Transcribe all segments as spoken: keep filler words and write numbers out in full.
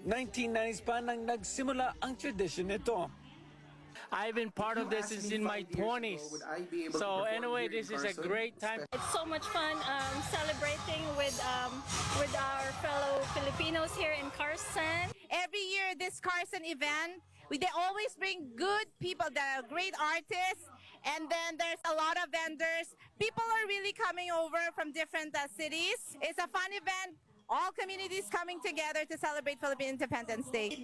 nineteen nineties pa nang nagsimula ang tradition nito. I've been part of this since in my twenties. So anyway, this is a great time. It's so much fun um, celebrating with um, with our fellow Filipinos here in Carson. Every year, this Carson event, we, they always bring good people, the great artists, and then there's a lot of vendors. People are really coming over from different uh, cities. It's a fun event. All communities coming together to celebrate Philippine Independence Day.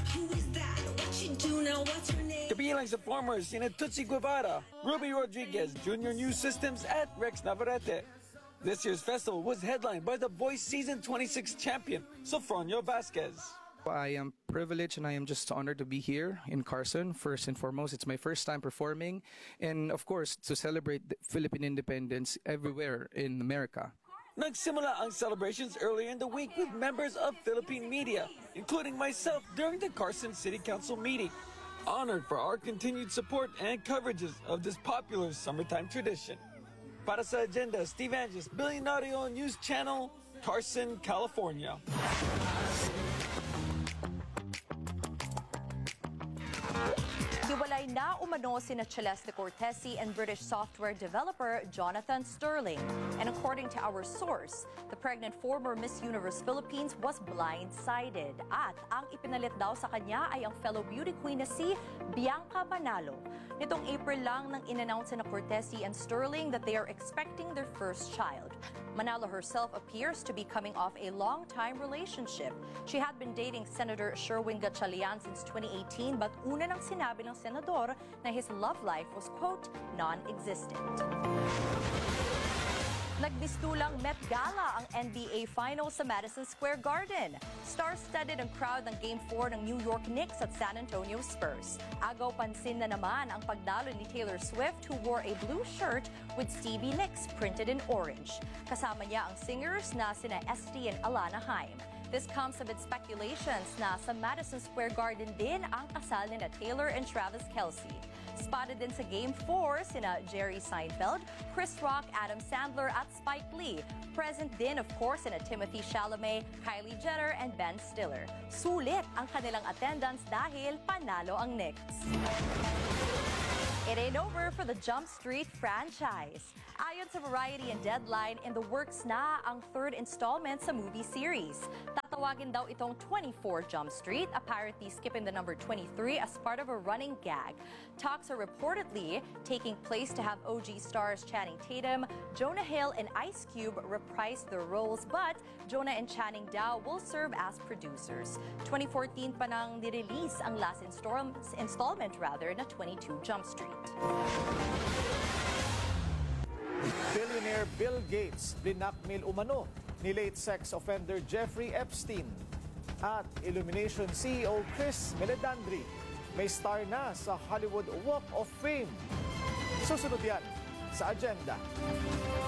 Kabilang sa formers, sina Tutsi Guevara, Ruby Rodriguez, Junior News Systems at Rex Navarrete. This year's festival was headlined by the Voice Season twenty-six champion, Sofronio Vasquez. I am privileged and I am just honored to be here in Carson. First and foremost, it's my first time performing, and of course, to celebrate the Philippine independence everywhere in America. Nagsimula ang celebrations earlier in the week with members of Philippine media, including myself during the Carson City Council meeting. Honored for our continued support and coverages of this popular summertime tradition. Para sa Agenda, Steve Angus, Billionario News Channel, Carson, California. Hiwalay na umano sina Celeste Cortesi and British software developer Jonathan Sterling. And according to our source, the pregnant former Miss Universe Philippines was blindsided. At ang ipinalit daw sa kanya ay ang fellow beauty queen na si Bianca Manalo. Nitong April lang nang in-announce na Cortesi and Sterling that they are expecting their first child. Manalo herself appears to be coming off a long-time relationship. She had been dating Senator Sherwin Gatchalian since twenty eighteen, but una nang sinabi ng senador na his love life was, quote, non-existent. Nagbistulang Met Gala ang N B A Finals sa Madison Square Garden. Star-studded ang crowd ng Game four ng New York Knicks at San Antonio Spurs. Agaw pansin na naman ang pagdalo ni Taylor Swift, who wore a blue shirt with Stevie Nicks printed in orange. Kasama niya ang singers na sina S T and Alana Haim. This comes amid speculations na sa Madison Square Garden din ang kasal ni Taylor and Travis Kelce. Spotted din sa Game four sina Jerry Seinfeld, Chris Rock, Adam Sandler at Spike Lee. Present din, of course, sina Timothy Chalamet, Kylie Jenner, and Ben Stiller. Sulit ang kanilang attendance dahil panalo ang Knicks. It ain't over for the Jump Street franchise. Ayon sa Variety and Deadline, in the works na ang third installment sa movie series. Tatawagin daw itong twenty-four Jump Street, apparently skipping the number twenty-three as part of a running gag. Talks are reportedly taking place to have O G stars Channing Tatum, Jonah Hill, and Ice Cube reprise their roles, but Jonah and Channing daw will serve as producers. twenty fourteen pa nang nirelease ang last install installment rather na twenty-two Jump Street. Billionaire Bill Gates dinakmil umano ni late sex offender Jeffrey Epstein. At Illumination C E O Chris Meledandri may star na sa Hollywood Walk of Fame. Susunod yan sa Agenda.